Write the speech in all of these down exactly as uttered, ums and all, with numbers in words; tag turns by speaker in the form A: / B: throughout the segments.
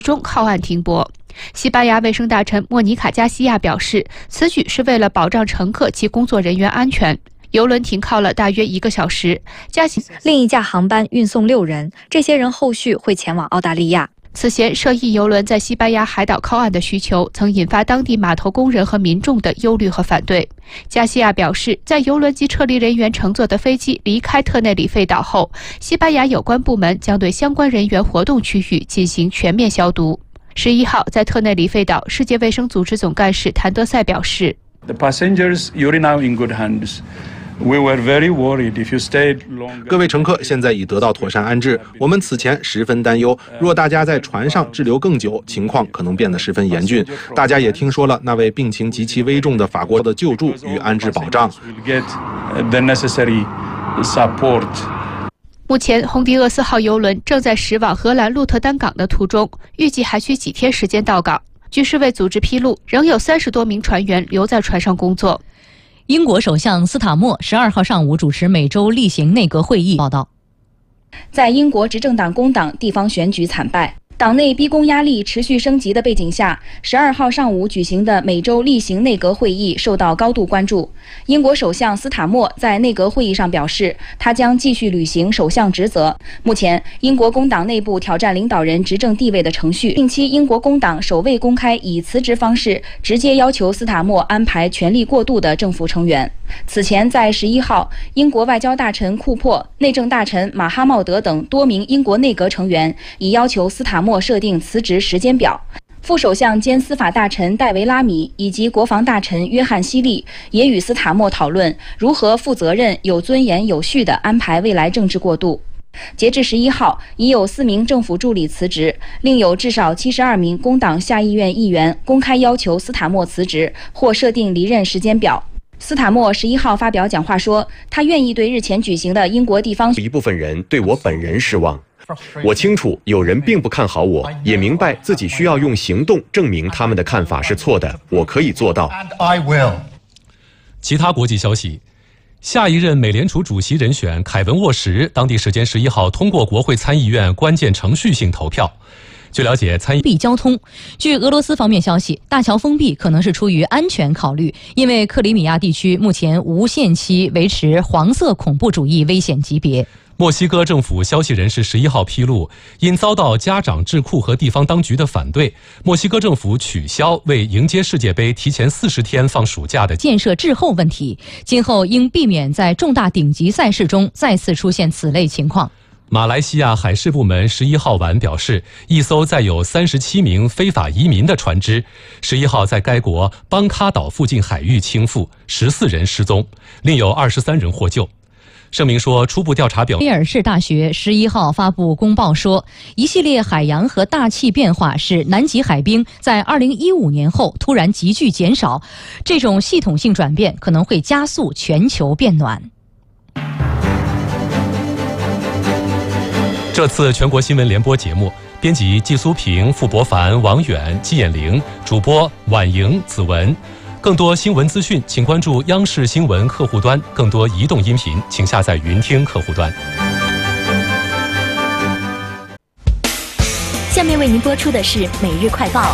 A: 中靠岸停泊。西班牙卫生大臣莫尼卡·加西亚表示，此举是为了保障乘客及工作人员安全。邮轮停靠了大约一个小时，加西
B: 另一架航班运送六人，这些人后续会前往澳大利亚。
A: 此前，涉疫邮轮在西班牙海岛靠岸的需求曾引发当地码头工人和民众的忧虑和反对。加西亚表示，在邮轮及撤离人员乘坐的飞机离开特内里费岛后，西班牙有关部门将对相关人员活动区域进行全面消毒。十一号，在特内里费岛，世界卫生组织总干事谭德赛表示
C: ：“The passengers, you're now in good hands.” We were very worried if you stayed longer.
D: 各位乘客现在已得到妥善安置。我们此前十分担忧，若大家在船上滞留更久，情况可能变得十分严峻。大家也听说了那位病情极其危重的法国的救助与安置保障。
A: 目前，洪迪厄斯号邮轮正在驶往荷兰鹿特丹港的途中，预计还需几天时间到港。据世卫组织披露，仍有三十多名船员留在船上工作。
E: 英国首相斯塔默十二号上午主持美洲例行内阁会议。报道，
F: 在英国执政党工党地方选举惨败，党内逼宫压力持续升级的背景下，十二号上午举行的美洲例行内阁会议受到高度关注。英国首相斯塔默在内阁会议上表示，他将继续履行首相职责。目前，英国工党内部挑战领导人执政地位的程序，近期英国工党首位公开以辞职方式直接要求斯塔默安排权力过渡的政府成员。此前，在十一号，英国外交大臣库珀、内政大臣马哈茂德等多名英国内阁成员已要求斯塔默设定辞职时间表。副首相兼司法大臣戴维拉米以及国防大臣约翰希利也与斯塔默讨论如何负责任、有尊严、有序地安排未来政治过渡。截至十一号，已有四名政府助理辞职，另有至少七十二名工党下议院议员公开要求斯塔默辞职或设定离任时间表。斯塔默十一号发表讲话说，他愿意对日前举行的英国地方
G: 一部分人对我本人失望。我清楚有人并不看好我，也明白自己需要用行动证明他们的看法是错的，我可以做到。
H: 其他国际消息，下一任美联储主席人选凯文沃什当地时间十一号通过国会参议院关键程序性投票。据了解，参议
E: 闭交通。据俄罗斯方面消息，大桥封闭可能是出于安全考虑，因为克里米亚地区目前无限期维持黄色恐怖主义危险级别。
H: 墨西哥政府消息人士十一号披露，因遭到家长、智库和地方当局的反对，墨西哥政府取消为迎接世界杯提前四十天放暑假的
E: 建设滞后问题，今后应避免在重大顶级赛事中再次出现此类情况。
H: 马来西亚海事部门十一号晚表示，一艘载有三十七名非法移民的船只，十一号在该国邦卡岛附近海域倾覆，十四人失踪，另有二十三人获救。声明说，初步调查表
E: 威尔士大学十一号发布公报说，一系列海洋和大气变化使南极海冰在二零一五年后突然急剧减少，这种系统性转变可能会加速全球变暖。
H: 这次全国新闻联播节目，编辑季苏平、傅博凡、王远、季衍玲，主播婉莹、子文。更多新闻资讯，请关注央视新闻客户端；更多移动音频，请下载云听客户端。
I: 下面为您播出的是每日快报。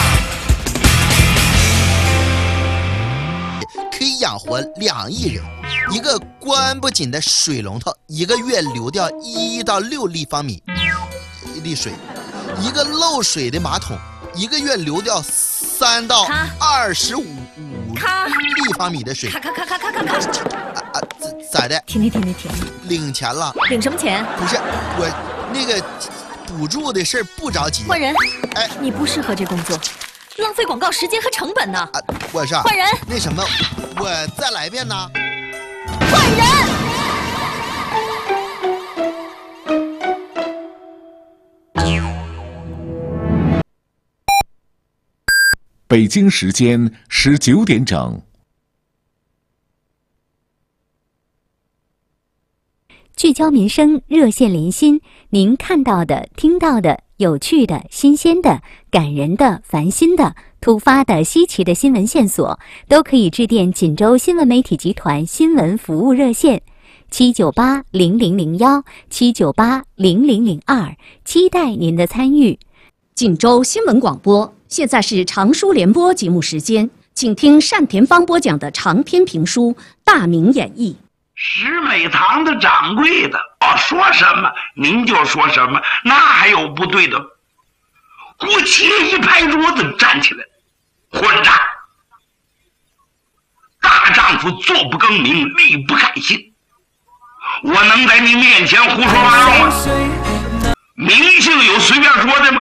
J: 可以养活两亿人，一个关不紧的水龙头一个月流掉一到六立方米粒水，一个漏水的马桶一个月流掉三到二十五立方米的水。
I: 咔咔咔咔咔咔咔！
J: 啊啊，咋的？
I: 停停停停停！
J: 领钱了？
I: 领什么钱？
J: 不是我那个补助的事儿不着急。
I: 换人！
J: 哎，
I: 你不适合这工作，浪费广告时间和成本呢。
J: 啊，我是
I: 换人。
J: 那什么，我再来一遍呢。
I: 换人！
K: 北京时间十九点整。
L: 聚焦民生，热线连心，您看到的、听到的、有趣的、新鲜的、感人的、烦心的、突发的、稀奇的新闻线索，都可以致电锦州新闻媒体集团新闻服务热线七九八零零零幺七九八零零零二，期待您的参与。
M: 锦州新闻广播，现在是长书联播节目时间，请听单田芳播讲的长篇评书《大明演义》。
N: 石美堂的掌柜的，我说什么您就说什么，那还有不对的？郭切一拍桌子站起来，混账！大丈夫坐不更名，立不改姓。我能在你面前胡说八道吗？明姓有随便说的吗？